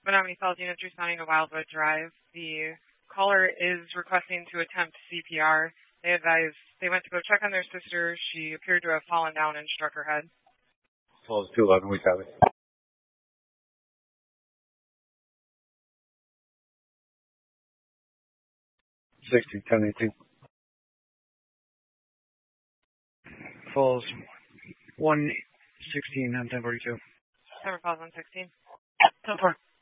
Menominee Falls units responding to Wildwood Drive. The caller is requesting to attempt CPR. They advised they went to go check on their sister. She appeared to have fallen down and struck her head. Falls 211, we copy. 1018. Falls 116 on 1042. Number Falls 116. 10-4.